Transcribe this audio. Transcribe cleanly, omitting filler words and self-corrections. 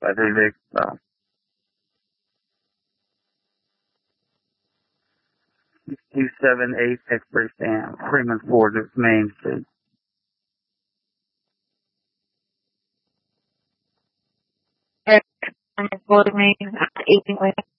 by 3 weeks, so. 278 Pittsburgh Stand, Freeman Forges, Main Street. For me, 18